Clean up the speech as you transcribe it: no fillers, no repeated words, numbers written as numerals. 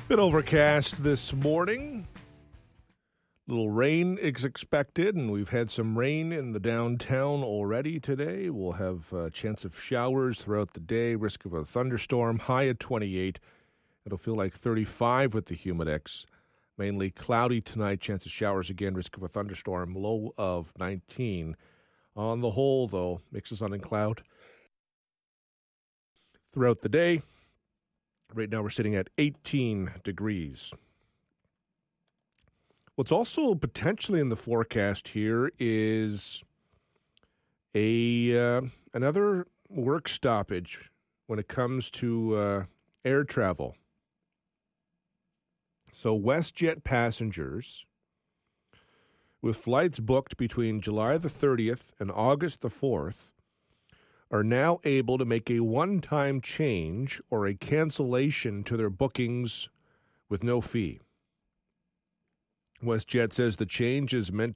Bit overcast this morning. Little rain is expected, and we've had some rain in the downtown already today. We'll have a chance of showers throughout the day, risk of a thunderstorm, high at 28. It'll feel like 35 with the Humidex. Mainly cloudy tonight, chance of showers again, risk of a thunderstorm, low of 19. On the whole, though, mix of sun and cloud throughout the day. Right now we're sitting at 18 degrees. What's also potentially in the forecast here is another work stoppage when it comes to air travel. So WestJet passengers with flights booked between July the 30th and August the 4th are now able to make a one-time change or a cancellation to their bookings with no fee. WestJet says the change is meant